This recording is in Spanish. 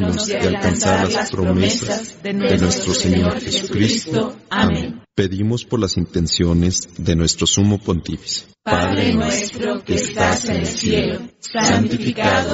dignos de alcanzar las promesas de nuestro Señor Jesucristo. Amén. Pedimos por las intenciones de nuestro Sumo Pontífice. Padre nuestro que estás en el cielo, santificado